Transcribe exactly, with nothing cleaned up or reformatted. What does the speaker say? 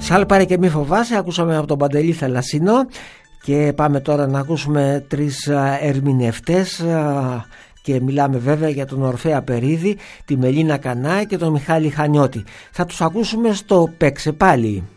Σάλπαρε και μη φοβάσαι, ακούσαμε από τον Παντελή Θαλασσινό. Και πάμε τώρα να ακούσουμε τρεις ερμηνευτές και μιλάμε βέβαια για τον Ορφέα Περίδη, τη Μελίνα Κανά και τον Μιχάλη Χανιώτη. Θα τους ακούσουμε στο «Παίξε πάλι».